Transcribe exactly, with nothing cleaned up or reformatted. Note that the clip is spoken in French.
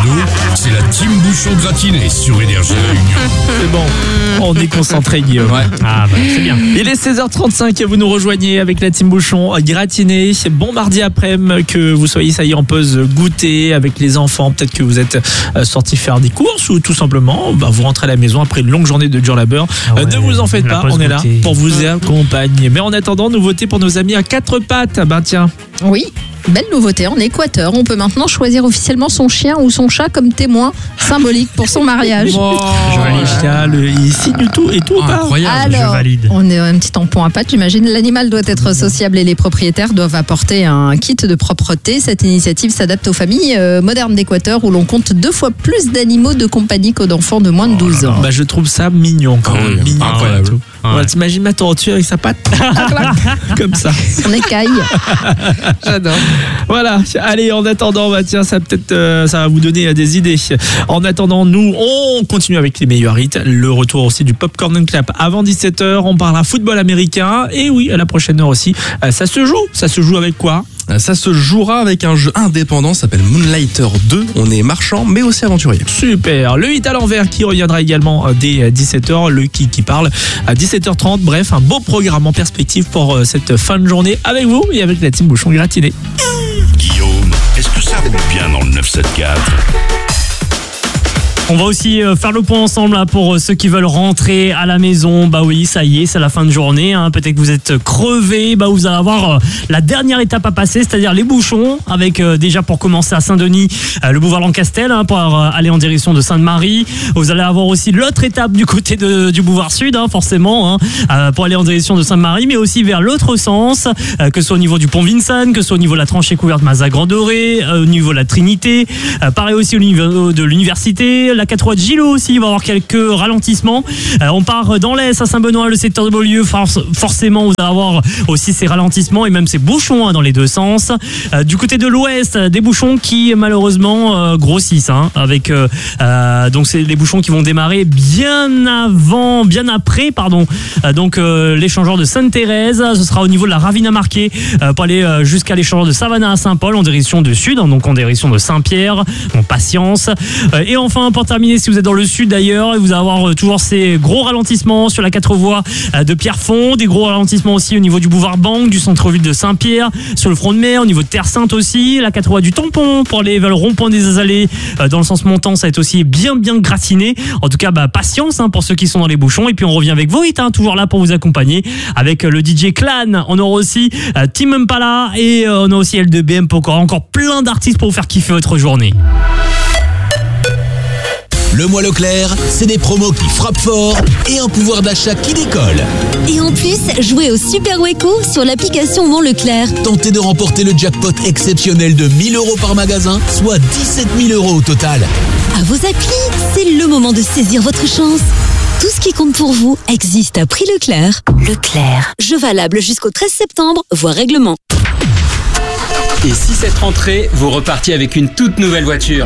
cadeau, c'est la team bouchon gratiné sur Énergie Réunion. C'est bon, on est concentré, Guillaume. Ouais. Ah bah, c'est bien. Il est seize heures trente-cinq et vous nous rejoignez avec la team bouchon gratiné. C'est bon mardi après-midi, que vous soyez ça y est en pause goûter avec les enfants. Peut-être que vous êtes sortis faire des courses ou tout simplement bah, vous rentrez à la maison après une longue journée de dur labeur. Ah ouais, ne vous en faites pas, on est là goûter. pour vous accompagner. Mais en attendant, nouveauté pour nos amis à quatre pattes. Ben tiens. Oui, belle nouveauté en Équateur. On peut maintenant choisir officiellement son chien ou son chat comme témoin symbolique pour son mariage. Oh, valide. chien, le- il signe tout et tout ou Oh, pas? incroyable. je Alors, valide. on est un petit tampon à pattes, j'imagine. L'animal doit être sociable et les propriétaires doivent apporter un kit de propreté. Cette initiative s'adapte aux familles euh, modernes d'Équateur où l'on compte deux fois plus d'animaux de compagnie que d'enfants de moins de douze ans. Bah, je trouve ça mignon quand Ah même. oui, Mignon, incroyable. et tout. Ouais. Ouais, t'imagines ma tortue avec sa patte comme ça. Son écaille. J'adore. Voilà. Allez, en attendant, bah tiens, ça peut-être, euh, ça va vous donner euh, des idées. En attendant, nous, on continue avec les meilleurs hits. Le retour aussi du Popcorn and Clap avant dix-sept heures. On parlera football américain. Et oui, à la prochaine heure aussi. Euh, ça se joue. Ça se joue avec quoi? Ça se jouera avec un jeu indépendant, ça s'appelle Moonlighter deux. On est marchand, mais aussi aventurier. Super. Le hit à l'envers qui reviendra également euh, dès dix-sept heures. Le qui qui parle à dix-sept heures trente. Bref, un beau programme en perspective pour euh, cette fin de journée avec vous et avec la team Bouchon Gratiné. Guillaume, est-ce que ça roule bien dans le neuf cent soixante-quatorze? On va aussi euh, faire le point ensemble là, pour euh, ceux qui veulent rentrer à la maison. Bah oui, ça y est, c'est la fin de journée. Hein. Peut-être que vous êtes crevés. Bah vous allez avoir euh, la dernière étape à passer, c'est-à-dire les bouchons. Avec euh, déjà pour commencer à Saint-Denis, euh, le boulevard Lancastel hein, pour euh, aller en direction de Sainte-Marie. Vous allez avoir aussi l'autre étape du côté de, du boulevard Sud, hein, forcément, hein, euh, pour aller en direction de Sainte-Marie, mais aussi vers l'autre sens, euh, que ce soit au niveau du pont Vincent, que ce soit au niveau de la tranchée couverte Mazas-Grand-Doré, euh, au niveau de la Trinité. Euh, pareil aussi au niveau de l'université. La quatre voies de Gillot aussi, il va y avoir quelques ralentissements. Euh, on part dans l'Est à Saint-Benoît, le secteur de Beaulieu. Force, forcément, vous allez avoir aussi ces ralentissements et même ces bouchons hein, dans les deux sens. Euh, du côté de l'Ouest, des bouchons qui malheureusement euh, grossissent, hein, avec euh, euh, donc c'est les bouchons qui vont démarrer bien avant, bien après, pardon. Euh, donc euh, l'échangeur de Sainte-Thérèse, ce sera au niveau de la Ravine à Marquet euh, pour aller euh, jusqu'à l'échangeur de Savannah à Saint-Paul en direction de Sud, hein, donc en direction de Saint-Pierre. Donc patience. Euh, et enfin, pour terminer, si vous êtes dans le Sud d'ailleurs, vous allez avoir euh, toujours ces gros ralentissements sur la quatre voies euh, de Pierrefonds, des gros ralentissements aussi au niveau du boulevard Banque, du centre-ville de Saint-Pierre, sur le front de mer, au niveau de Terre-Sainte aussi, la quatre voies du Tampon pour aller vers le rond-point des Azalées euh, dans le sens montant, ça va être aussi bien bien gratiné. En tout cas, bah, patience hein, pour ceux qui sont dans les bouchons. Et puis on revient avec Voit, hein, toujours là pour vous accompagner avec euh, le D J Clan. On aura aussi euh, Tim Impala et euh, on a aussi L deux B M pour encore, encore plein d'artistes pour vous faire kiffer votre journée. Le mois Leclerc, c'est des promos qui frappent fort et un pouvoir d'achat qui décolle. Et en plus, jouez au Super Weco sur l'application Mon Leclerc. Tentez de remporter le jackpot exceptionnel de mille euros par magasin, soit dix-sept mille euros au total. À vos applis, c'est le moment de saisir votre chance. Tout ce qui compte pour vous existe à prix Leclerc. Leclerc. Jeu valable jusqu'au treize septembre, voire règlement. Et si cette rentrée, vous repartiez avec une toute nouvelle voiture ?